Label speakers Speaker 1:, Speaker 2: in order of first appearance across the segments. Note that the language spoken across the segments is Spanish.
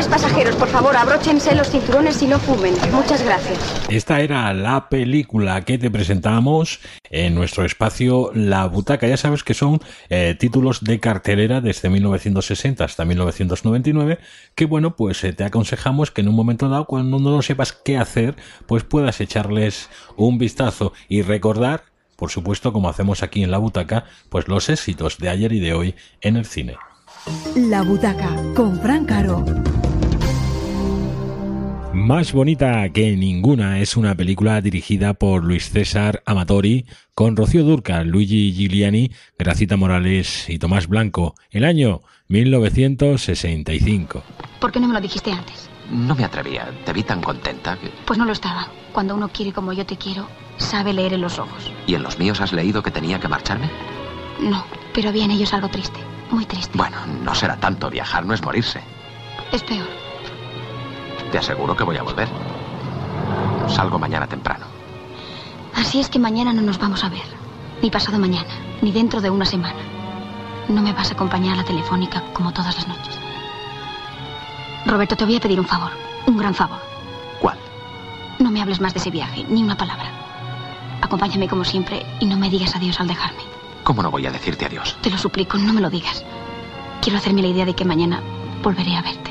Speaker 1: Señores pasajeros, por favor, abróchense los cinturones y no fumen. Muchas gracias.
Speaker 2: Esta era la película que te presentamos en nuestro espacio La Butaca. Ya sabes que son títulos de cartelera desde 1960 hasta 1999, que bueno, pues te aconsejamos que en un momento dado, cuando no sepas qué hacer, pues puedas echarles un vistazo y recordar, por supuesto, como hacemos aquí en La Butaca, pues los éxitos de ayer y de hoy en el cine.
Speaker 3: La Butaca, con Fran Caro.
Speaker 2: Más bonita que ninguna es una película dirigida por Luis César Amatori, con Rocío Dúrcal, Luigi Giuliani, Gracita Morales y Tomás Blanco, el año 1965.
Speaker 4: ¿Por qué no me lo dijiste antes?
Speaker 5: No me atrevía, te vi tan contenta que...
Speaker 4: Pues no lo estaba. Cuando uno quiere como yo te quiero, sabe leer en los ojos.
Speaker 5: ¿Y en los míos has leído que tenía que marcharme?
Speaker 4: No, pero había en ellos algo triste, muy triste.
Speaker 5: Bueno, no será tanto, viajar no es morirse.
Speaker 4: Es peor.
Speaker 5: Te aseguro que voy a volver. Salgo mañana temprano.
Speaker 4: Así es que mañana no nos vamos a ver. Ni pasado mañana, ni dentro de una semana. No me vas a acompañar a la telefónica como todas las noches. Roberto, te voy a pedir un favor. Un gran favor.
Speaker 5: ¿Cuál?
Speaker 4: No me hables más de ese viaje, ni una palabra. Acompáñame como siempre y no me digas adiós al dejarme.
Speaker 5: ¿Cómo no voy a decirte adiós?
Speaker 4: Te lo suplico, no me lo digas. Quiero hacerme la idea de que mañana volveré a verte.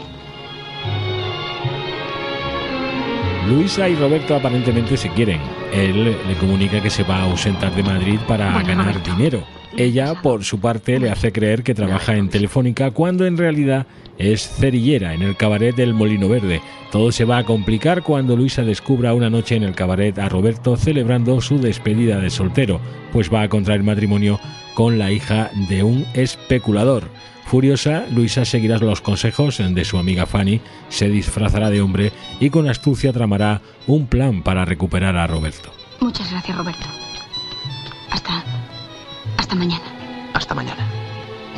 Speaker 2: Luisa y Roberto aparentemente se quieren. Él le comunica que se va a ausentar de Madrid para ganar
Speaker 4: Roberto,
Speaker 2: dinero. Ella, por su parte, le hace creer que trabaja en Telefónica cuando en realidad es cerillera en el cabaret del Molino Verde. Todo se va a complicar cuando Luisa descubra una noche en el cabaret a Roberto celebrando su despedida de soltero, pues va a contraer matrimonio con la hija de un especulador. Furiosa, Luisa seguirá los consejos de su amiga Fanny, se disfrazará de hombre y con astucia tramará un plan para recuperar a Roberto.
Speaker 4: Muchas gracias, Roberto. Hasta mañana.
Speaker 5: Hasta mañana.